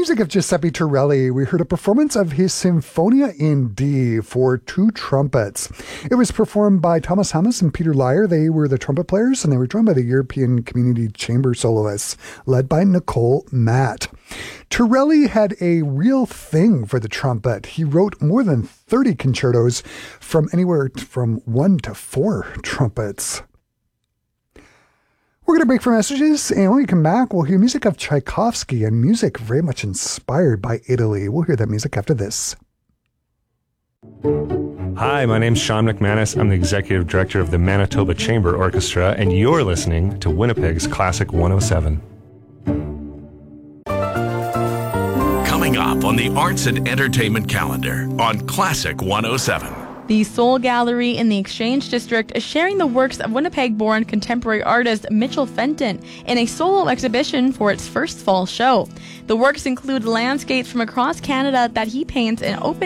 music of Giuseppe Torelli, we heard a performance of his Sinfonia in D for two trumpets. It was performed by Thomas Hammes and Peter Lyer. They were the trumpet players, and they were joined by the European Community Chamber soloists, led by Nicole Matt. Torelli had a real thing for the trumpet. He wrote more than 30 concertos from anywhere from 1 to 4 trumpets. We're going to break for messages, and when we come back, we'll hear music of Tchaikovsky and music very much inspired by Italy. We'll hear that music after this. Hi, my name's Sean McManus. I'm the Executive Director of the Manitoba Chamber Orchestra, and you're listening to Winnipeg's Classic 107. Coming up on the Arts and Entertainment calendar on Classic 107. The Soul Gallery in the Exchange District is sharing the works of Winnipeg-born contemporary artist Mitchell Fenton in a solo exhibition for its first fall show. The works include landscapes from across Canada that he paints in open